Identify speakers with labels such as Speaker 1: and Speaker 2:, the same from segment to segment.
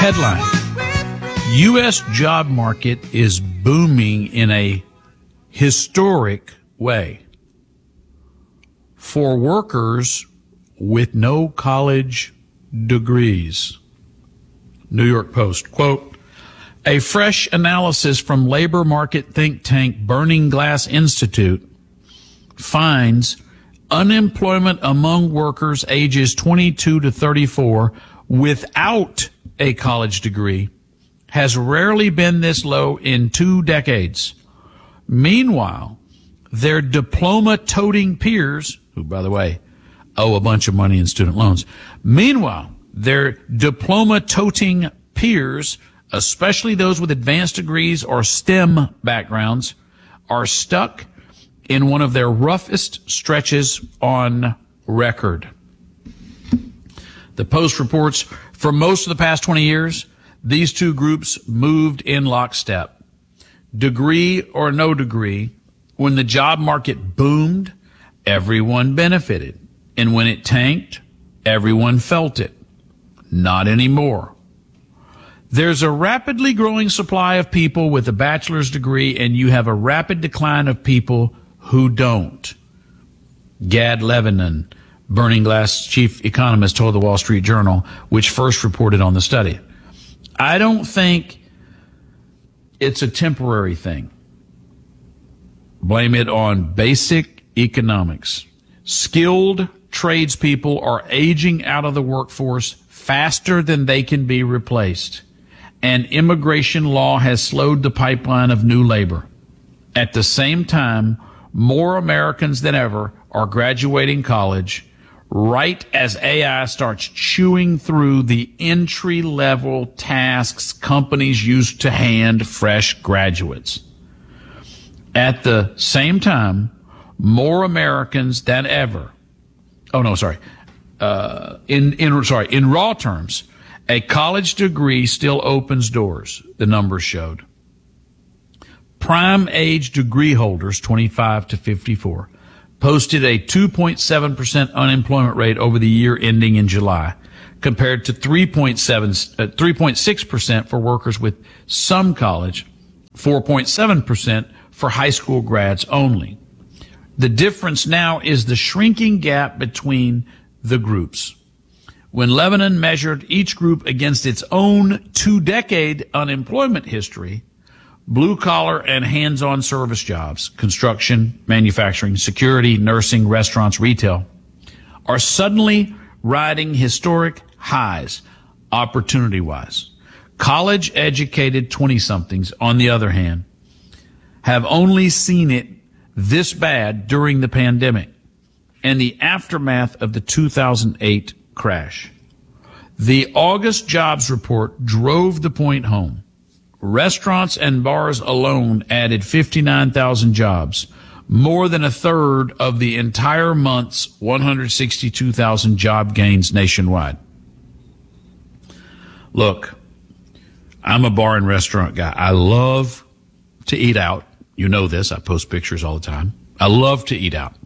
Speaker 1: Headline: U.S. job market is booming in a historic way for workers with no college degrees. New York Post, quote, a fresh analysis from labor market think tank Burning Glass Institute finds unemployment among workers ages 22 to 34 without a college degree has rarely been this low in 2 decades. Meanwhile, their diploma-toting peers, who, by the way, owe a bunch of money in student loans, meanwhile, their diploma-toting peers, especially those with advanced degrees or STEM backgrounds, are stuck in one of their roughest stretches on record. The Post reports, for most of the past 20 years, these two groups moved in lockstep. Degree or no degree, when the job market boomed, everyone benefited. And when it tanked, everyone felt it. Not anymore. There's a rapidly growing supply of people with a bachelor's degree, and you have a rapid decline of people who don't. Gad Levinan, Burning Glass chief economist, told the Wall Street Journal, which first reported on the study. I don't think it's a temporary thing. Blame it on basic economics. Skilled tradespeople are aging out of the workforce faster than they can be replaced, and immigration law has slowed the pipeline of new labor. At the same time, more Americans than ever are graduating college right as AI starts chewing through the entry-level tasks companies used to hand fresh graduates. At the same time, more Americans than ever. In raw terms, a college degree still opens doors, the numbers showed. Prime age degree holders, 25 to 54, posted a 2.7% unemployment rate over the year ending in July, compared to 3.6% for workers with some college, 4.7% for high school grads only. The difference now is the shrinking gap between the groups. When Levinan measured each group against its own 2-decade unemployment history, blue-collar and hands-on service jobs, construction, manufacturing, security, nursing, restaurants, retail, are suddenly riding historic highs, opportunity-wise. College-educated 20-somethings, on the other hand, have only seen it this bad during the pandemic and the aftermath of the 2008 crash. The August jobs report drove the point home. Restaurants and bars alone added 59,000 jobs, more than a third of the entire month's 162,000 job gains nationwide. Look, I'm a bar and restaurant guy. I love to eat out. You know this. I post pictures all the time. I love to eat out.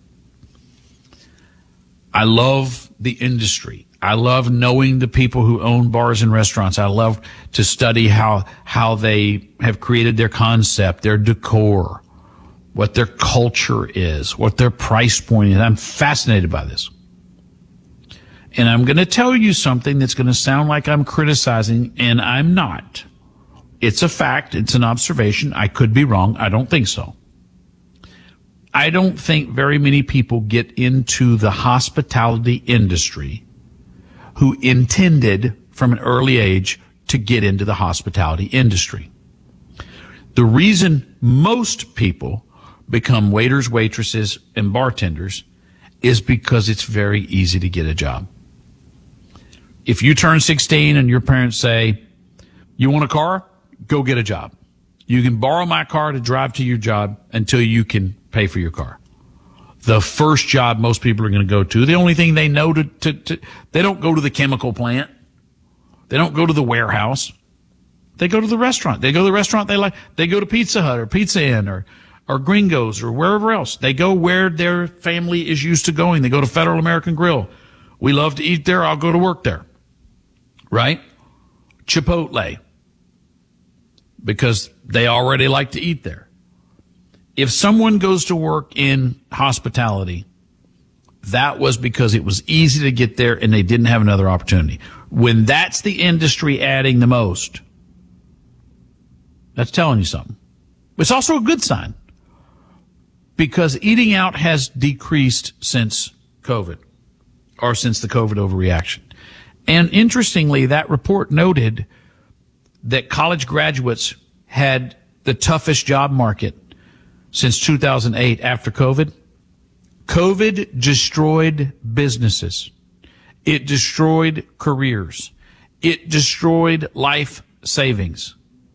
Speaker 1: I love the industry. I love knowing the people who own bars and restaurants. I love to study how they have created their concept, their decor, what their culture is, what their price point is. I'm fascinated by this. And I'm going to tell you something that's going to sound like I'm criticizing, and I'm not. It's a fact. It's an observation. I could be wrong. I don't think so. I don't think very many people get into the hospitality industry who intended from an early age to get into the hospitality industry. The reason most people become waiters, waitresses, and bartenders is because it's very easy to get a job. If you turn 16 and your parents say, you want a car? Go get a job. You can borrow my car to drive to your job until you can pay for your car. The first job most people are going to go to, the only thing they know they don't go to the chemical plant. They don't go to the warehouse. They go to the restaurant. They go to the restaurant they like. They go to Pizza Hut or Pizza Inn or Gringos or wherever else. They go where their family is used to going. They go to Federal American Grill. We love to eat there. I'll go to work there. Right? Chipotle because they already like to eat there. If someone goes to work in hospitality, that was because it was easy to get there and they didn't have another opportunity. When that's the industry adding the most, that's telling you something. It's also a good sign because eating out has decreased since COVID or since the COVID overreaction. And interestingly, that report noted that college graduates had the toughest job market since 2008 after COVID. COVID destroyed businesses. It destroyed careers. It destroyed life savings.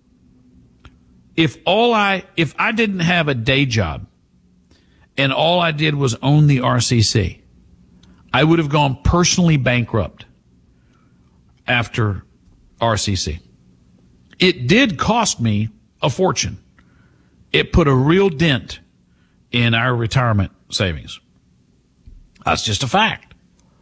Speaker 1: If I didn't have a day job and all I did was own the RCC, I would have gone personally bankrupt after RCC. It did cost me a fortune. It put a real dent in our retirement savings. That's just a fact.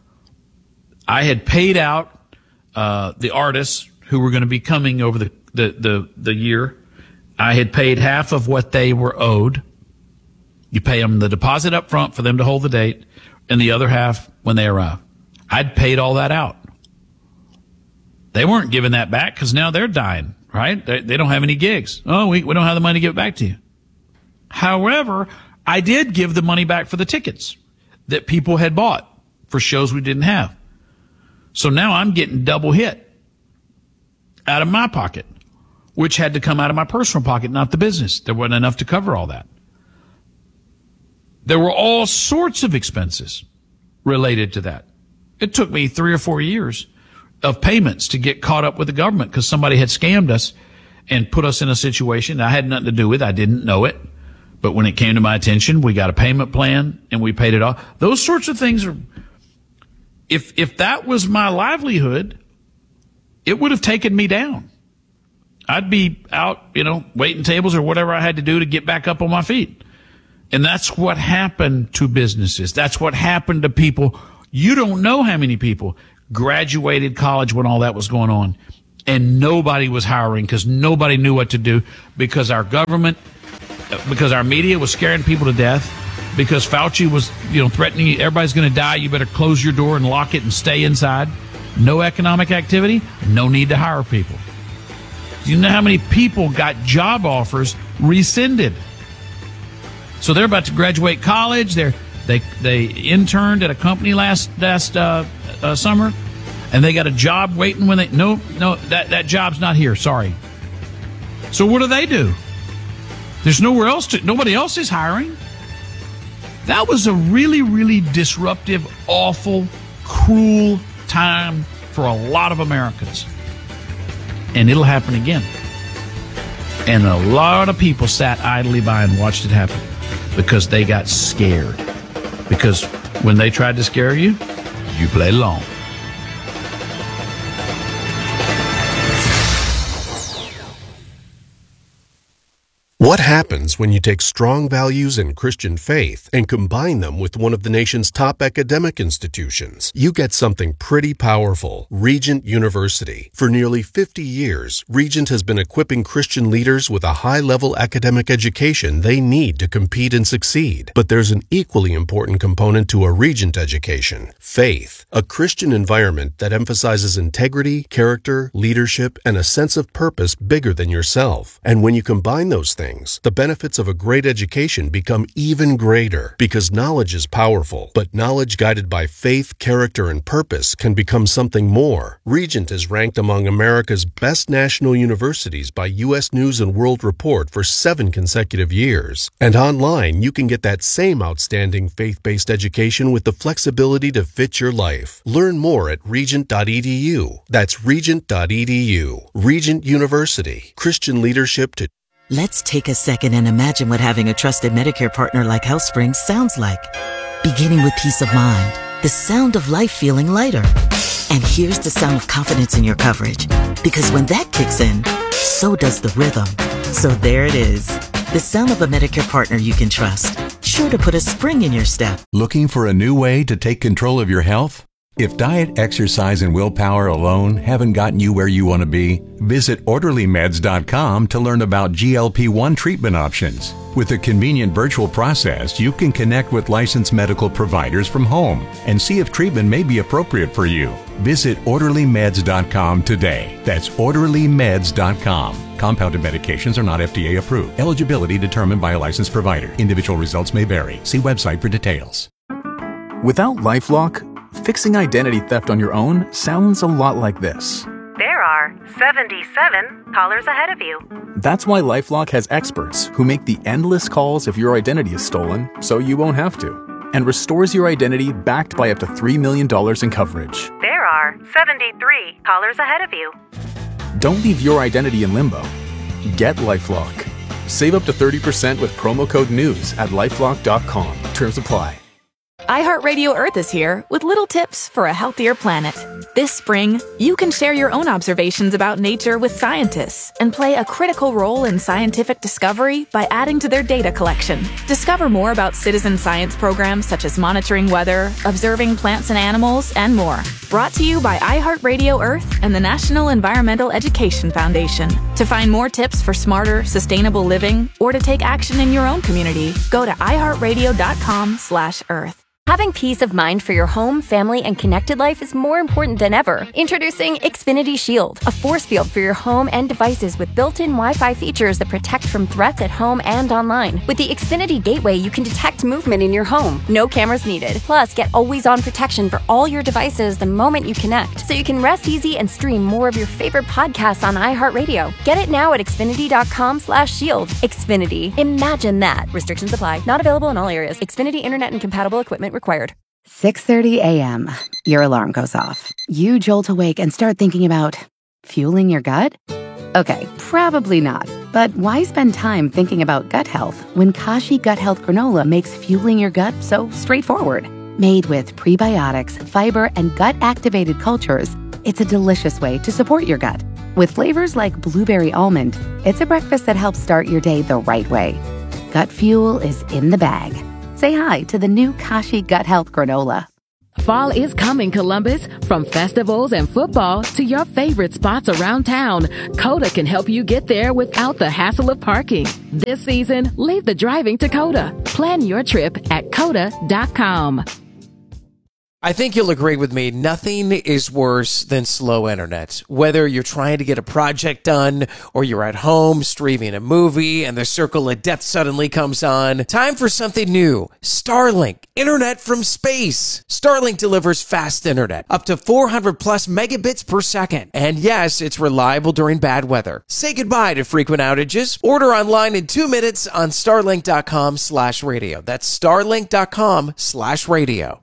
Speaker 1: I had paid out the artists who were going to be coming over the year. I had paid half of what they were owed. You pay them the deposit up front for them to hold the date, and the other half when they arrive. I'd paid all that out. They weren't giving that back because now they're dying, right? They don't have any gigs. Oh, we don't have the money to give it back to you. However, I did give the money back for the tickets that people had bought for shows we didn't have. So now I'm getting double hit out of my pocket, which had to come out of my personal pocket, not the business. There wasn't enough to cover all that. There were all sorts of expenses related to that. It took me 3 or 4 years of payments to get caught up with the government because somebody had scammed us and put us in a situation I had nothing to do with. I didn't know it. But when it came to my attention, we got a payment plan and we paid it off. Those sorts of things are, if that was my livelihood, it would have taken me down. I'd be out, waiting tables or whatever I had to do to get back up on my feet. And that's what happened to businesses. That's what happened to people. You don't know how many people graduated college when all that was going on. And nobody was hiring because nobody knew what to do because our government, because our media was scaring people to death, because Fauci was, threatening you, everybody's going to die. You better close your door and lock it and stay inside. No economic activity, no need to hire people. Do you know how many people got job offers rescinded? So they're about to graduate college. They interned at a company last summer, and they got a job waiting when that job's not here. Sorry. So what do? There's nowhere else to. Nobody else is hiring. That was a really, really disruptive, awful, cruel time for a lot of Americans. And it'll happen again. And a lot of people sat idly by and watched it happen because they got scared. Because when they tried to scare you, you played along.
Speaker 2: What happens when you take strong values in Christian faith and combine them with one of the nation's top academic institutions? You get something pretty powerful. Regent University. For nearly 50 years, Regent has been equipping Christian leaders with a high-level academic education they need to compete and succeed. But there's an equally important component to a Regent education: faith. A Christian environment that emphasizes integrity, character, leadership, and a sense of purpose bigger than yourself. And when you combine those things, the benefits of a great education become even greater because knowledge is powerful, but knowledge guided by faith, character, and purpose can become something more. Regent is ranked among America's best national universities by U.S. News & World Report for 7 consecutive years. And online, you can get that same outstanding faith-based education with the flexibility to fit your life. Learn more at regent.edu. That's regent.edu. Regent University. Christian leadership to...
Speaker 3: Let's take a second and imagine what having a trusted Medicare partner like HealthSpring sounds like. Beginning with peace of mind, the sound of life feeling lighter. And here's the sound of confidence in your coverage. Because when that kicks in, so does the rhythm. So there it is. The sound of a Medicare partner you can trust. Sure to put a spring in your step.
Speaker 4: Looking for a new way to take control of your health? If diet, exercise, and willpower alone haven't gotten you where you want to be, visit OrderlyMeds.com to learn about GLP-1 treatment options. With a convenient virtual process, you can connect with licensed medical providers from home and see if treatment may be appropriate for you. Visit OrderlyMeds.com today. That's OrderlyMeds.com. Compounded medications are not FDA approved. Eligibility determined by a licensed provider. Individual results may vary. See website for details.
Speaker 5: Without LifeLock, fixing identity theft on your own sounds a lot like this.
Speaker 6: There are 77 callers ahead of you.
Speaker 5: That's why LifeLock has experts who make the endless calls if your identity is stolen so you won't have to, and restores your identity backed by up to $3 million in coverage.
Speaker 6: There are 73 callers ahead of you.
Speaker 5: Don't leave your identity in limbo. Get LifeLock. Save up to 30% with promo code NEWS at LifeLock.com. Terms apply.
Speaker 7: iHeartRadio Earth is here with little tips for a healthier planet. This spring, you can share your own observations about nature with scientists and play a critical role in scientific discovery by adding to their data collection. Discover more about citizen science programs such as monitoring weather, observing plants and animals, and more. Brought to you by iHeartRadio Earth and the National Environmental Education Foundation. To find more tips for smarter, sustainable living or to take action in your own community, go to iHeartRadio.com/Earth.
Speaker 8: Having peace of mind for your home, family, and connected life is more important than ever. Introducing Xfinity Shield, a force field for your home and devices with built-in Wi-Fi features that protect from threats at home and online. With the Xfinity Gateway, you can detect movement in your home. No cameras needed. Plus, get always-on protection for all your devices the moment you connect, so you can rest easy and stream more of your favorite podcasts on iHeartRadio. Get it now at Xfinity.com/shield. Xfinity. Imagine that. Restrictions apply. Not available in all areas. Xfinity Internet and compatible equipment required.
Speaker 9: 6:30 a.m. Your alarm goes off. You jolt awake and start thinking about fueling your gut? Okay, probably not. But why spend time thinking about gut health when Kashi Gut Health Granola makes fueling your gut so straightforward? Made with prebiotics, fiber, and gut-activated cultures, it's a delicious way to support your gut. With flavors like blueberry almond, it's a breakfast that helps start your day the right way. Gut fuel is in the bag. Say hi to the new Kashi Gut Health Granola.
Speaker 10: Fall is coming, Columbus. From festivals and football to your favorite spots around town, Coda can help you get there without the hassle of parking. This season, leave the driving to Coda. Plan your trip at Coda.com.
Speaker 11: I think you'll agree with me, nothing is worse than slow internet. Whether you're trying to get a project done or you're at home streaming a movie and the circle of death suddenly comes on, time for something new. Starlink, internet from space. Starlink delivers fast internet, up to 400 plus megabits per second. And yes, it's reliable during bad weather. Say goodbye to frequent outages. Order online in 2 minutes on starlink.com/radio. That's starlink.com/radio.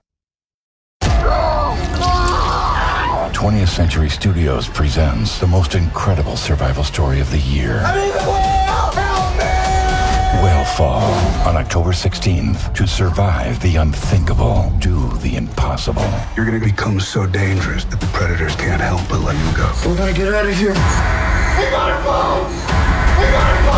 Speaker 12: 20th Century Studios presents the most incredible survival story of the year. I'm in the whale! Help me! Whalefall on October 16th. To survive the unthinkable, do the impossible.
Speaker 13: You're going to become so dangerous that the predators can't help but let you go.
Speaker 12: We gotta get out of here.
Speaker 13: We gotta go! We gotta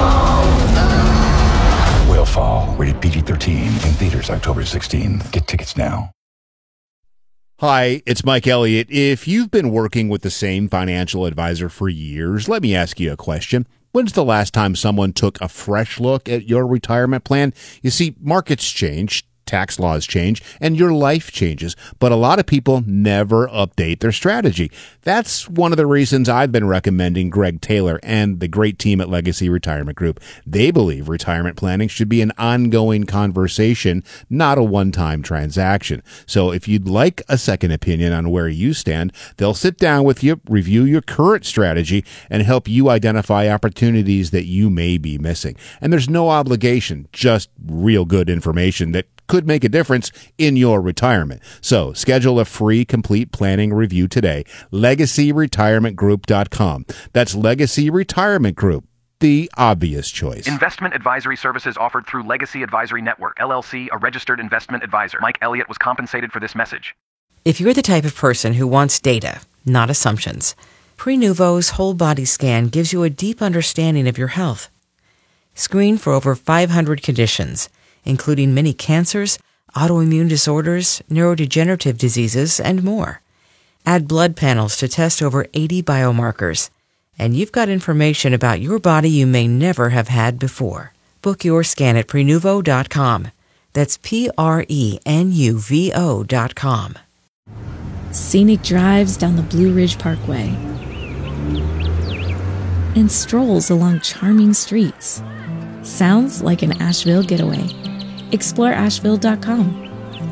Speaker 13: go!
Speaker 12: Whalefall, rated PG-13, in theaters October 16th. Get tickets now.
Speaker 14: Hi, it's Mike Elliott. If you've been working with the same financial advisor for years, let me ask you a question. When's the last time someone took a fresh look at your retirement plan? You see, markets change, tax laws change, and your life changes, but a lot of people never update their strategy. That's one of the reasons I've been recommending Greg Taylor and the great team at Legacy Retirement Group. They believe retirement planning should be an ongoing conversation, not a one-time transaction. So if you'd like a second opinion on where you stand, they'll sit down with you, review your current strategy, and help you identify opportunities that you may be missing. And there's no obligation, just real good information that could make a difference in your retirement. So schedule a free complete planning review today. LegacyRetirementGroup.com. That's Legacy Retirement Group, the obvious choice.
Speaker 15: Investment advisory services offered through Legacy Advisory Network, LLC, a registered investment advisor. Mike Elliott was compensated for this message.
Speaker 16: If you're the type of person who wants data, not assumptions, Prenuvo's whole body scan gives you a deep understanding of your health. Screen for over 500 conditions, including many cancers, autoimmune disorders, neurodegenerative diseases, and more. Add blood panels to test over 80 biomarkers, and you've got information about your body you may never have had before. Book your scan at Prenuvo.com. That's Prenuvo.com.
Speaker 17: Scenic drives down the Blue Ridge Parkway and strolls along charming streets. Sounds like an Asheville getaway. Explore Asheville.com.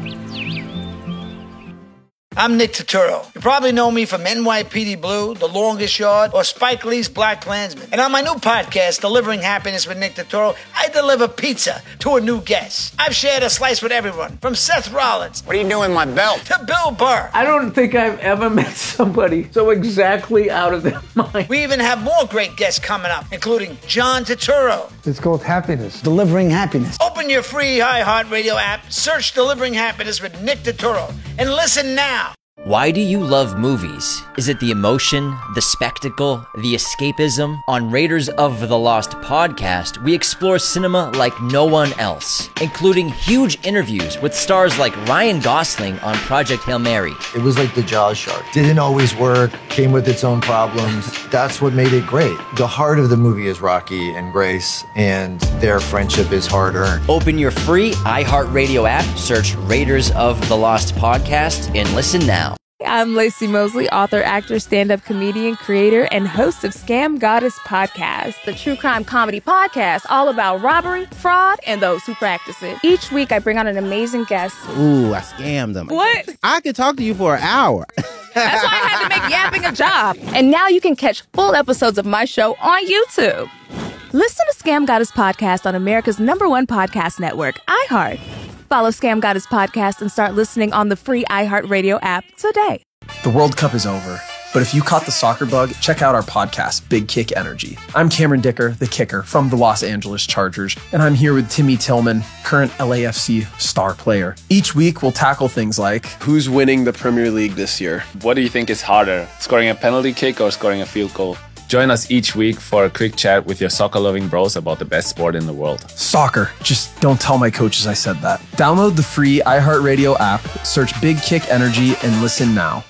Speaker 18: I'm Nick Turturro. You probably know me from NYPD Blue, The Longest Yard, or Spike Lee's Black Klansman. And on my new podcast, Delivering Happiness with Nick Turturro, I deliver pizza to a new guest. I've shared a slice with everyone, from Seth Rollins.
Speaker 19: What are you doing, my belt?
Speaker 18: To Bill Burr.
Speaker 20: I don't think I've ever met somebody so exactly out of their mind.
Speaker 18: We even have more great guests coming up, including John Turturro.
Speaker 21: It's called Happiness. Delivering Happiness.
Speaker 18: Open your free iHeartRadio app, search Delivering Happiness with Nick Turturro, and listen now.
Speaker 22: Why do you love movies? Is it the emotion, the spectacle, the escapism? On Raiders of the Lost podcast, we explore cinema like no one else, including huge interviews with stars like Ryan Gosling on Project Hail Mary.
Speaker 23: It was like the Jaws shark. Didn't always work, came with its own problems. That's what made it great. The heart of the movie is Rocky and Grace, and their friendship is hard-earned.
Speaker 22: Open your free iHeartRadio app, search Raiders of the Lost podcast, and listen now.
Speaker 24: I'm Lacey Mosley, author, actor, stand-up comedian, creator, and host of Scam Goddess Podcast, the true crime comedy podcast all about robbery, fraud, and those who practice it. Each week, I bring on an amazing guest.
Speaker 25: Ooh, I scammed them.
Speaker 24: What?
Speaker 25: I could talk to you for an hour.
Speaker 24: That's why I had to make yapping a job. And now you can catch full episodes of my show on YouTube. Listen to Scam Goddess Podcast on America's #1 podcast network, iHeart. Follow Scam Goddess Podcast and start listening on the free iHeartRadio app today.
Speaker 26: The World Cup is over, but if you caught the soccer bug, check out our podcast, Big Kick Energy. I'm Cameron Dicker, the kicker from the Los Angeles Chargers, and I'm here with Timmy Tillman, current LAFC star player. Each week, we'll tackle things like,
Speaker 27: who's winning the Premier League this year? What do you think is harder, scoring a penalty kick or scoring a field goal? Join us each week for a quick chat with your soccer-loving bros about the best sport in the world.
Speaker 26: Soccer. Just don't tell my coaches I said that. Download the free iHeartRadio app, search Big Kick Energy, and listen now.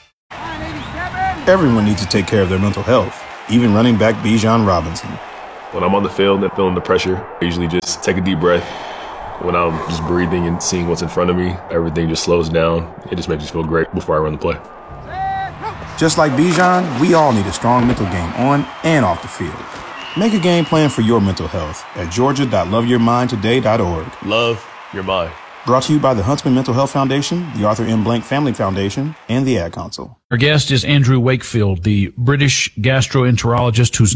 Speaker 28: Everyone needs to take care of their mental health, even running back Bijan Robinson.
Speaker 29: When I'm on the field and feeling the pressure, I usually just take a deep breath. When I'm just breathing and seeing what's in front of me, everything just slows down. It just makes me feel great before I run the play.
Speaker 28: Just like Bijan, we all need a strong mental game on and off the field. Make a game plan for your mental health at georgia.loveyourmindtoday.org.
Speaker 29: Love your mind.
Speaker 28: Brought to you by the Huntsman Mental Health Foundation, the Arthur M. Blank Family Foundation, and the Ad Council.
Speaker 1: Our guest is Andrew Wakefield, the British gastroenterologist whose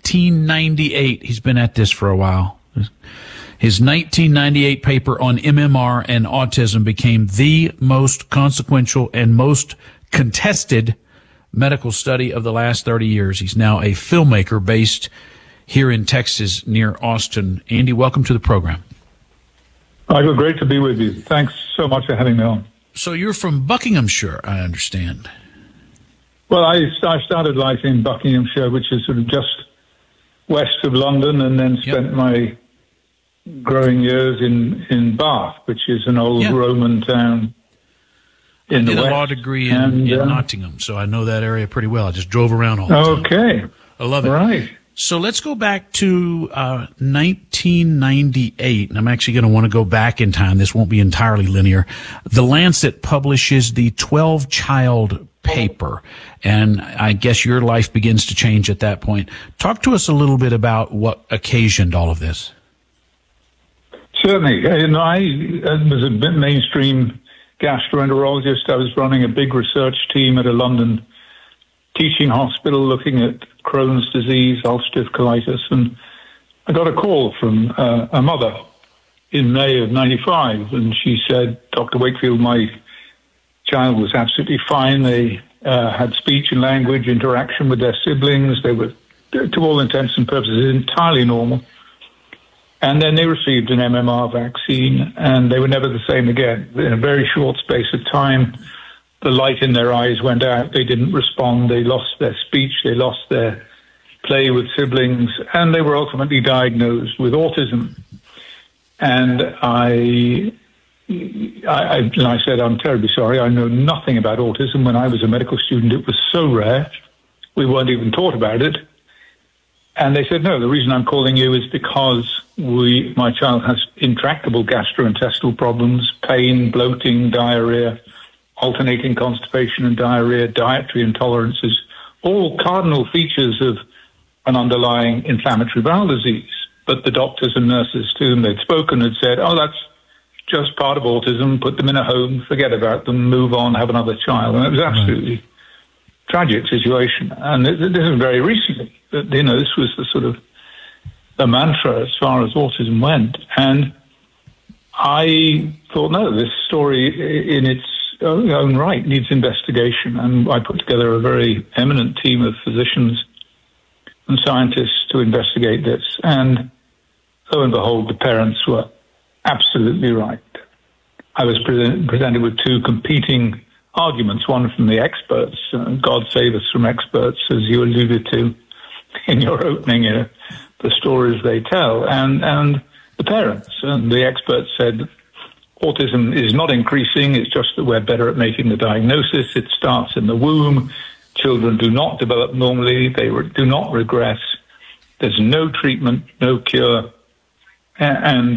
Speaker 1: 1998, he's been at this for a while. His 1998 paper on MMR and autism became the most consequential and most contested medical study of the last 30 years. He's now a filmmaker based here in Texas near Austin. Andy, welcome to the program.
Speaker 30: Michael, great to be with you. Thanks so much for having me on.
Speaker 1: So you're from Buckinghamshire, I understand.
Speaker 30: Well, I started life in Buckinghamshire, which is sort of just west of London, and then spent my growing years in Bath, which is an old Roman town.
Speaker 1: I did a law degree in Nottingham, so I know that area pretty well. I just drove around all the time.
Speaker 30: Okay.
Speaker 1: I love it.
Speaker 30: Right.
Speaker 1: So let's go back to 1998, and I'm actually going to want to go back in time. This won't be entirely linear. The Lancet publishes the 12-child paper, and I guess your life begins to change at that point. Talk to us a little bit about what occasioned all of this.
Speaker 30: Certainly. I was a bit mainstream gastroenterologist. I was running a big research team at a London teaching hospital looking at Crohn's disease, ulcerative colitis, and I got a call from a mother in May of 95, and she said, Dr. Wakefield, my child was absolutely fine. They had speech and language interaction with their siblings. They were, to all intents and purposes, entirely normal. And then they received an MMR vaccine, and they were never the same again. In a very short space of time, the light in their eyes went out. They didn't respond. They lost their speech. They lost their play with siblings, and they were ultimately diagnosed with autism. And I I said, I'm terribly sorry. I know nothing about autism. When I was a medical student, it was so rare. We weren't even taught about it. And they said, no, the reason I'm calling you is because my child has intractable gastrointestinal problems, pain, bloating, diarrhea, alternating constipation and diarrhea, dietary intolerances, all cardinal features of an underlying inflammatory bowel disease. But the doctors and nurses to whom they'd spoken had said, oh, that's just part of autism, put them in a home, forget about them, move on, have another child. And it was absolutely tragic situation. And this is very recently. This was the sort of the mantra as far as autism went. And I thought, no, this story in its own right needs investigation. And I put together a very eminent team of physicians and scientists to investigate this. And lo and behold, the parents were absolutely right. I was presented with two competing arguments, one from the experts, God save us from experts, as you alluded to in your opening, the stories they tell, and the parents. And the experts said autism is not increasing, it's just that we're better at making the diagnosis. It starts in the womb. Children do not develop normally. They do not regress. There's no treatment, no cure, and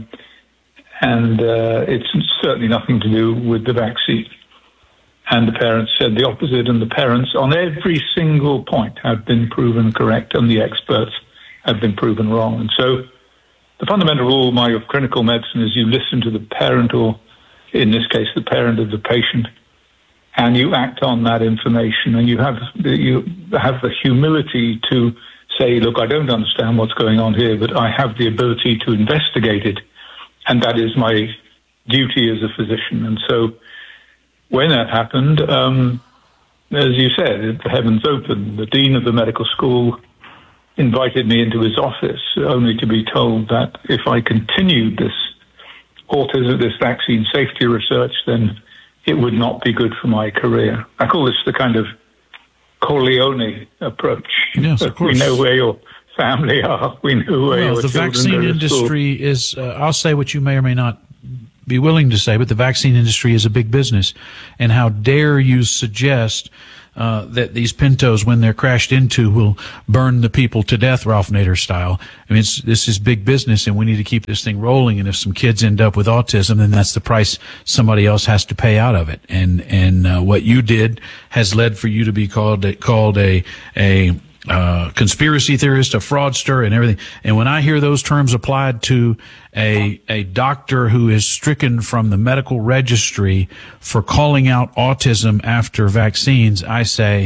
Speaker 30: it's certainly nothing to do with the vaccine. And the parents said the opposite, and the parents on every single point have been proven correct, and the experts have been proven wrong. And so the fundamental rule of clinical medicine is you listen to the parent, or in this case, the parent of the patient, and you act on that information, and you have the humility to say, look, I don't understand what's going on here, but I have the ability to investigate it, and that is my duty as a physician. And so when that happened, as you said, the heavens opened. The dean of the medical school invited me into his office, only to be told that if I continued this autism, this vaccine safety research, then it would not be good for my career. I call this the kind of Corleone approach.
Speaker 1: Yes, of course.
Speaker 30: We know where your family are. We know where your
Speaker 1: the
Speaker 30: children
Speaker 1: vaccine
Speaker 30: go to
Speaker 1: industry
Speaker 30: school.
Speaker 1: is, I'll say what you may or may not be willing to say, but the vaccine industry is a big business. And how dare you suggest that these Pintos, when they're crashed into, will burn the people to death, Ralph Nader style. I mean, this is big business, and we need to keep this thing rolling. And if some kids end up with autism, then that's the price somebody else has to pay out of it. And what you did has led for you to be called a conspiracy theorist, a fraudster, and everything. And when I hear those terms applied to a doctor who is stricken from the medical registry for calling out autism after vaccines, I say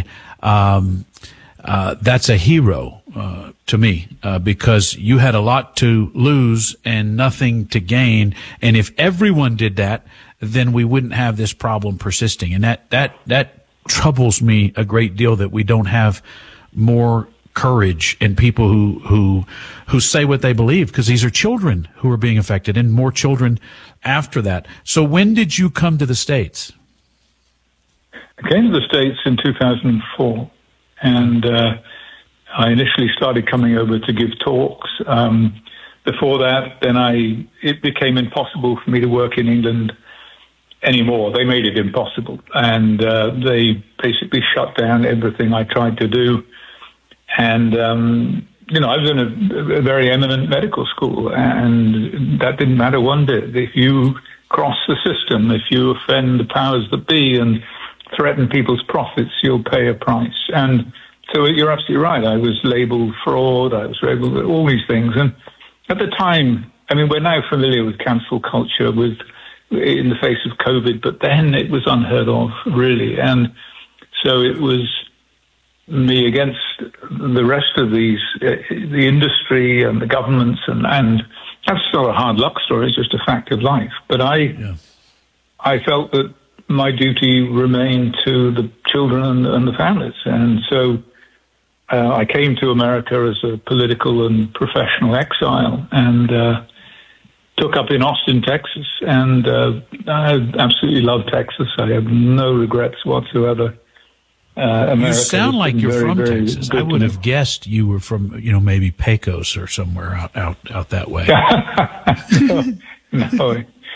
Speaker 1: that's a hero to me, because you had a lot to lose and nothing to gain. And if everyone did that, then we wouldn't have this problem persisting. And that troubles me a great deal, that we don't have more courage in people who say what they believe, because these are children who are being affected, and more children after that. So when did you come to the States?
Speaker 30: I came to the States in 2004, and I initially started coming over to give talks. Before that, then it became impossible for me to work in England anymore. They made it impossible, and they basically shut down everything I tried to do. And, I was in a very eminent medical school, and that didn't matter one bit. If you cross the system, if you offend the powers that be and threaten people's profits, you'll pay a price. And so you're absolutely right. I was labeled fraud. I was labeled all these things. And at the time, we're now familiar with cancel culture in the face of COVID, but then it was unheard of, really. And so it was me against the rest of the industry and the governments, and that's not a hard luck story, it's just a fact of life. But I felt that my duty remained to the children and the families. And so I came to America as a political and professional exile, and took up in Austin, Texas. And I absolutely love Texas. I have no regrets whatsoever.
Speaker 1: You sound like you're from Texas. I would have guessed you were from, maybe Pecos or somewhere out that way.
Speaker 30: No,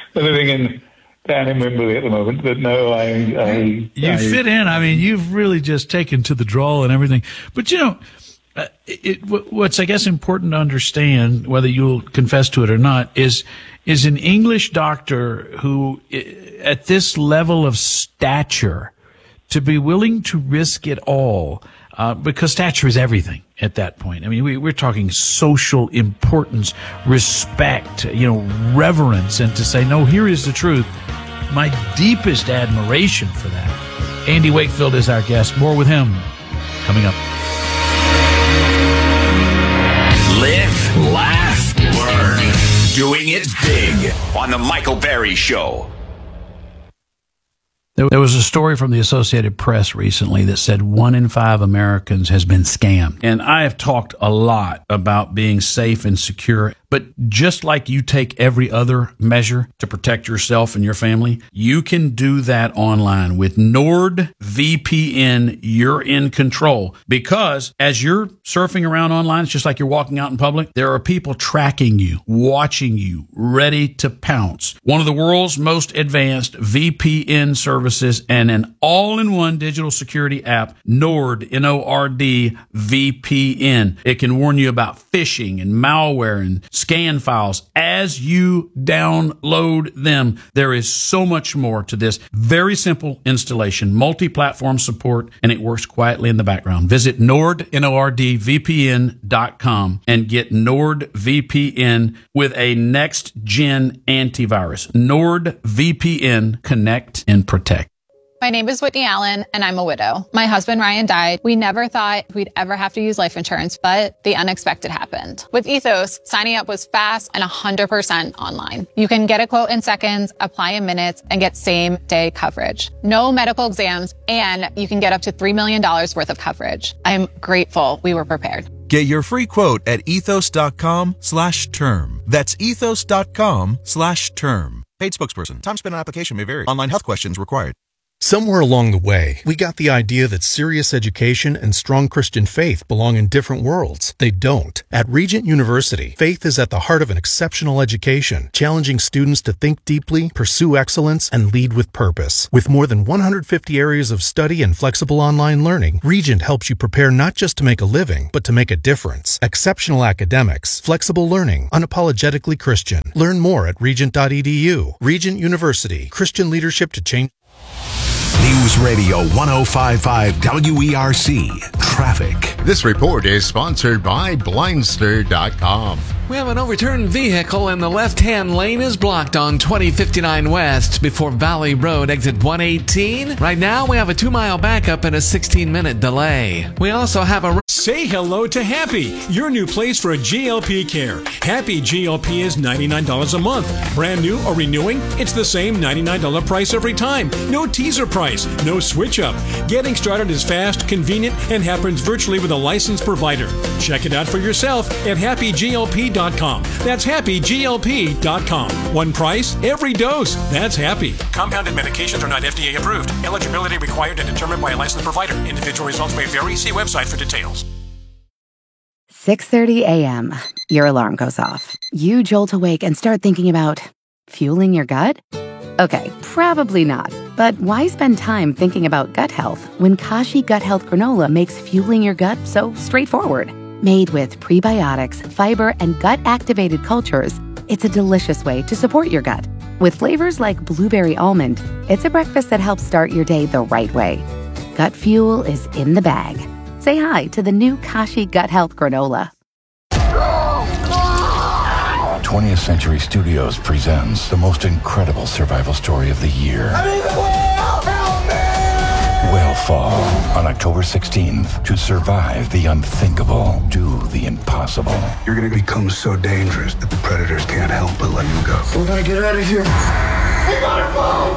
Speaker 30: living down in Wimberley at the moment. But no,
Speaker 1: You fit in. I mean, you've really just taken to the drawl and everything. But, what's, I guess, important to understand, whether you'll confess to it or not, is an English doctor who, at this level of stature, to be willing to risk it all, because stature is everything at that point. I mean, we're talking social importance, respect, reverence, and to say, no, here is the truth. My deepest admiration for that. Andy Wakefield is our guest. More with him coming up.
Speaker 2: Live, laugh, learn. Doing it big on The Michael Berry Show.
Speaker 1: There was a story from the Associated Press recently that said 1 in 5 Americans has been scammed. And I have talked a lot about being safe and secure. But just like you take every other measure to protect yourself and your family, you can do that online. With NordVPN, you're in control. Because as you're surfing around online, it's just like you're walking out in public. There are people tracking you, watching you, ready to pounce. One of the world's most advanced VPN services and an all-in-one digital security app, Nord, N-O-R-D, VPN. It can warn you about phishing and malware and scan files as you download them. There is so much more to this. Very simple installation, multi-platform support, and it works quietly in the background. Visit Nord, NORDVPN.com and get NordVPN with a next-gen antivirus. NordVPN, connect and protect.
Speaker 3: My name is Whitney Allen, and I'm a widow. My husband, Ryan, died. We never thought we'd ever have to use life insurance, but the unexpected happened. With Ethos, signing up was fast and 100% online. You can get a quote in seconds, apply in minutes, and get same-day coverage. No medical exams, and you can get up to $3 million worth of coverage. I'm grateful we were prepared.
Speaker 4: Get your free quote at ethos.com/term. That's ethos.com/term. Paid spokesperson. Time spent on application may vary. Online health questions required.
Speaker 5: Somewhere along the way, we got the idea that serious education and strong Christian faith belong in different worlds. They don't. At Regent University, faith is at the heart of an exceptional education, challenging students to think deeply, pursue excellence, and lead with purpose. With more than 150 areas of study and flexible online learning, Regent helps you prepare not just to make a living, but to make a difference. Exceptional academics, flexible learning, unapologetically Christian. Learn more at regent.edu. Regent University, Christian leadership to change.
Speaker 6: News Radio 105.5 WERC. Traffic.
Speaker 7: This report is sponsored by Blindster.com.
Speaker 8: We have an overturned vehicle and the left-hand lane is blocked on 2059 West before Valley Road, exit 118. Right now, we have a 2-mile backup and a 16-minute delay. We also have a...
Speaker 9: Say hello to Happy, your new place for GLP care. Happy GLP is $99 a month. Brand new or renewing, it's the same $99 price every time. No teaser price, no switch up. Getting started is fast, convenient, and happens virtually with a licensed provider. Check it out for yourself at happyglp.com. That's happyglp.com. One price, every dose. That's Happy. Compounded medications are not FDA approved. Eligibility required and determined by a licensed provider. Individual results may vary. See website for details.
Speaker 10: 6:30 a.m. Your alarm goes off. You jolt awake and start thinking about fueling your gut? Okay, probably not. But why spend time thinking about gut health when Kashi Gut Health Granola makes fueling your gut so straightforward? Made with prebiotics, fiber, and gut-activated cultures, it's a delicious way to support your gut. With flavors like blueberry almond, it's a breakfast that helps start your day the right way. Gut fuel is in the bag. Say hi to the new Kashi Gut Health Granola.
Speaker 12: 20th Century Studios presents the most incredible survival story of the year. Whalefall on October 16th. To survive the unthinkable, do the impossible.
Speaker 13: You're going to become so dangerous that the predators can't help but let you go.
Speaker 18: We gotta get out of here.
Speaker 12: We gotta go!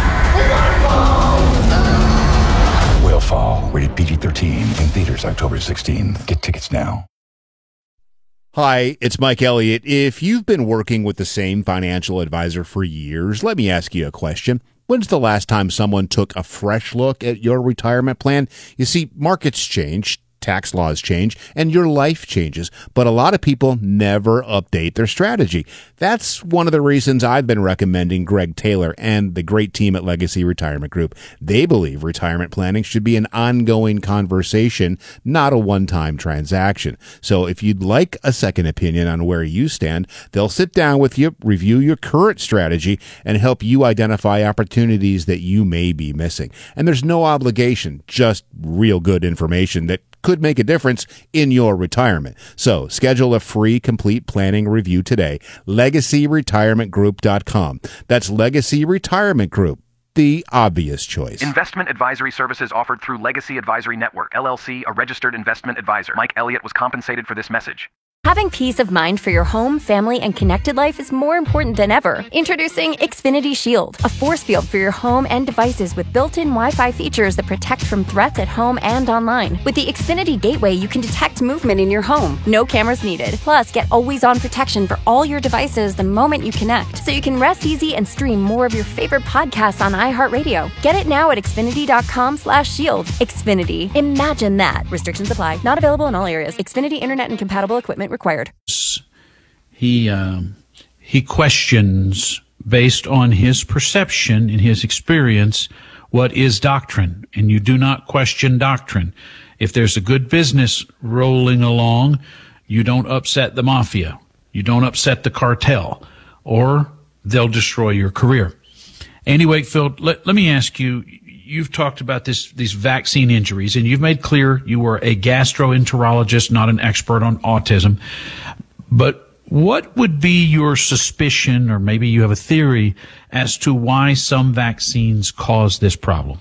Speaker 12: Whalefall, rated PG-13, in theaters October 16th. Get tickets now.
Speaker 14: Hi, it's Mike Elliott. If you've been working with the same financial advisor for years, let me ask you a question. When's the last time someone took a fresh look at your retirement plan? You see, markets change. tax laws change, and your life changes. But a lot of people never update their strategy. That's one of the reasons I've been recommending Greg Taylor and the great team at Legacy Retirement Group. They believe retirement planning should be an ongoing conversation, not a one-time transaction. So if you'd like a second opinion on where you stand, they'll sit down with you, review your current strategy, and help you identify opportunities that you may be missing. And there's no obligation, just real good information that could make a difference in your retirement. So schedule a free complete planning review today. LegacyRetirementGroup.com. That's Legacy Retirement Group, the obvious choice.
Speaker 11: Investment advisory services offered through Legacy Advisory Network, LLC, a registered investment advisor. Mike Elliott was compensated for this message.
Speaker 15: Having peace of mind for your home, family, and connected life is more important than ever. Introducing Xfinity Shield, a force field for your home and devices with built-in Wi-Fi features that protect from threats at home and online. With the Xfinity Gateway, you can detect movement in your home. No cameras needed. Plus, get always-on protection for all your devices the moment you connect, so you can rest easy and stream more of your favorite podcasts on iHeartRadio. Get it now at Xfinity.com/shield. Xfinity. Imagine that. Restrictions apply. Not available in all areas. Xfinity Internet and compatible equipment required.
Speaker 1: He questions, based on his perception and his experience, what is doctrine, and you do not question doctrine. If there's a good business rolling along, you don't upset the mafia, you don't upset the cartel, or they'll destroy your career. Andy Wakefield, let me ask you, you've talked about these vaccine injuries, and you've made clear you were a gastroenterologist, not an expert on autism. But what would be your suspicion, or maybe you have a theory, as to why some vaccines cause this problem?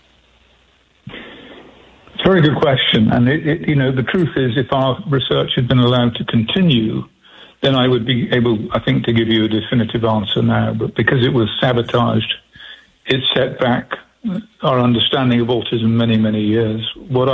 Speaker 30: It's a very good question. And, the truth is, if our research had been allowed to continue, then I would be able, I think, to give you a definitive answer now. But because it was sabotaged, it set back our understanding of autism many, many years. What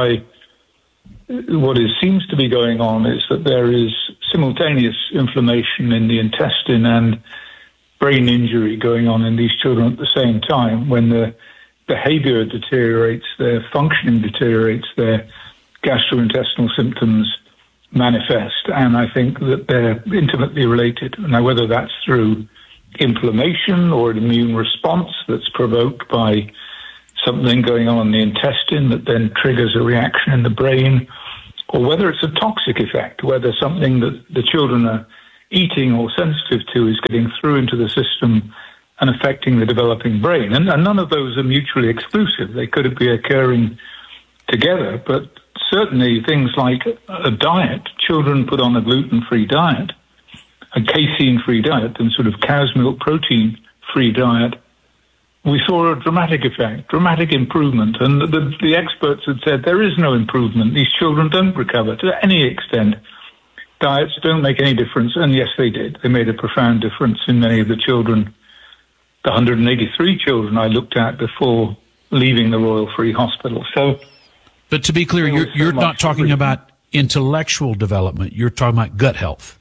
Speaker 30: seems to be going on is that there is simultaneous inflammation in the intestine and brain injury going on in these children at the same time. When the behavior deteriorates, their functioning deteriorates, their gastrointestinal symptoms manifest. And I think that they're intimately related. Now, whether that's through inflammation or an immune response that's provoked by something going on in the intestine that then triggers a reaction in the brain, or whether it's a toxic effect, whether something that the children are eating or sensitive to is getting through into the system and affecting the developing brain. And none of those are mutually exclusive. They could be occurring together, but certainly things like a diet, children put on a gluten-free diet, a casein-free diet, and sort of cow's milk protein-free diet, we saw a dramatic effect, dramatic improvement. And the experts had said there is no improvement. These children don't recover to any extent. Diets don't make any difference. And yes, they did. They made a profound difference in many of the children, the 183 children I looked at before leaving the Royal Free Hospital. So,
Speaker 1: but to be clear, you're not talking about intellectual development. You're talking about gut health.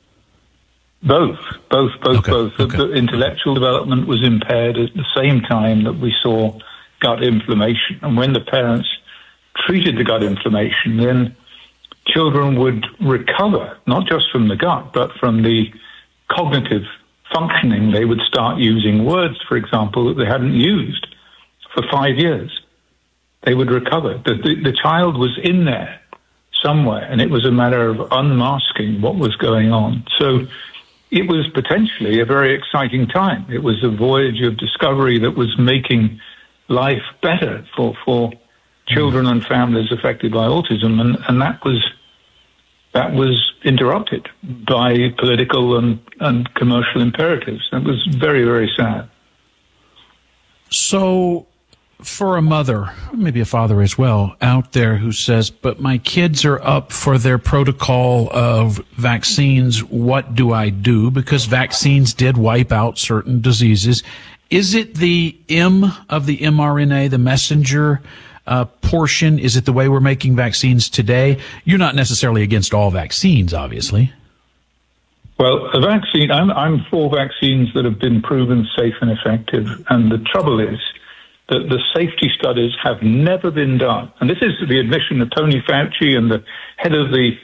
Speaker 30: Both.
Speaker 1: Okay.
Speaker 30: The intellectual development was impaired at the same time that we saw gut inflammation. And when the parents treated the gut inflammation, then children would recover, not just from the gut, but from the cognitive functioning. They would start using words, for example, that they hadn't used for 5 years. They would recover. The child was in there somewhere, and it was a matter of unmasking what was going on. So it was potentially a very exciting time. It was a voyage of discovery that was making life better for children and families affected by autism, and that was interrupted by political and commercial imperatives. That was very, very sad.
Speaker 1: So for a mother, maybe a father as well, out there who says, but my kids are up for their protocol of vaccines, what do I do? Because vaccines did wipe out certain diseases. Is it the M of the mRNA, the messenger portion? Is it the way we're making vaccines today? You're not necessarily against all vaccines, obviously.
Speaker 30: Well, a vaccine, I'm for vaccines that have been proven safe and effective. And the trouble is, that the safety studies have never been done. And this is the admission of Tony Fauci and the head of the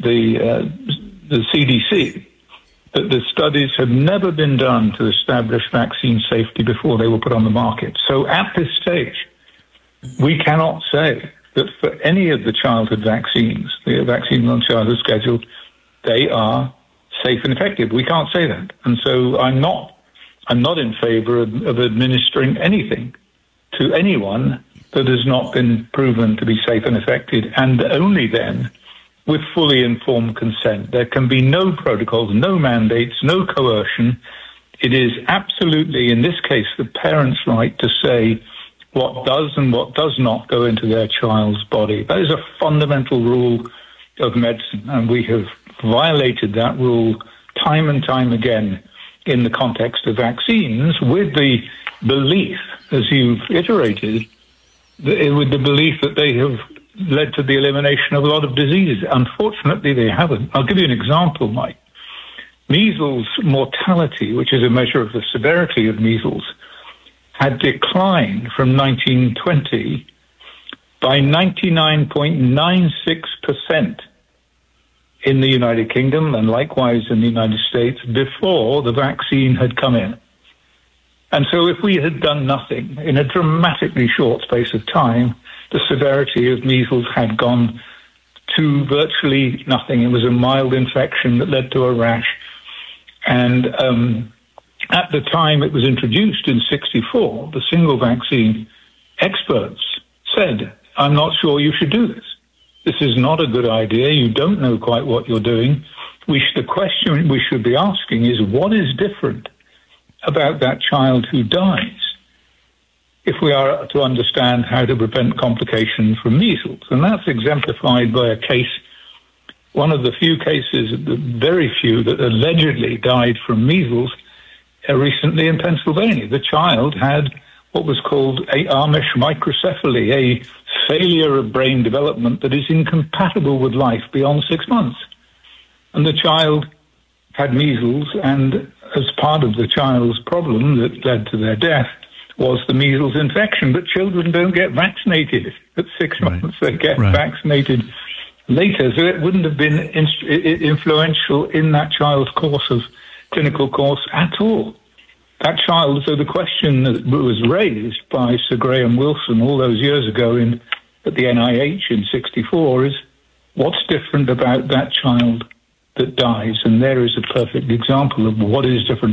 Speaker 30: CDC, that the studies have never been done to establish vaccine safety before they were put on the market. So at this stage, we cannot say that for any of the childhood vaccines, the vaccines on childhood schedule, they are safe and effective. We can't say that. And so I'm not in favor of administering anything to anyone that has not been proven to be safe and effective, and only then with fully informed consent. There can be no protocols, no mandates, no coercion. It is absolutely, in this case, the parent's right to say what does and what does not go into their child's body. That is a fundamental rule of medicine, and we have violated that rule time and time again in the context of vaccines, with the belief, as you've iterated, with the belief that they have led to the elimination of a lot of diseases. Unfortunately, they haven't. I'll give you an example, Mike. Measles mortality, which is a measure of the severity of measles, had declined from 1920 by 99.96% in the United Kingdom and likewise in the United States before the vaccine had come in. And so if we had done nothing in a dramatically short space of time, the severity of measles had gone to virtually nothing. It was a mild infection that led to a rash. And at the time it was introduced in 1964, the single vaccine experts said, I'm not sure you should do this. This is not a good idea. You don't know quite what you're doing. The question we should be asking is, what is different about that child who dies if we are to understand how to prevent complications from measles? And that's exemplified by a case, one of the few cases, the very few, that allegedly died from measles recently in Pennsylvania. The child had what was called a Amish microcephaly, a failure of brain development that is incompatible with life beyond 6 months. And the child had measles, and as part of the child's problem that led to their death was the measles infection. But children don't get vaccinated at 6 months. They get vaccinated later. So it wouldn't have been influential in that child's clinical course at all. That child, so the question that was raised by Sir Graham Wilson all those years ago at the NIH in 1964 is, what's different about that child that dies? And there is a perfect example of what is different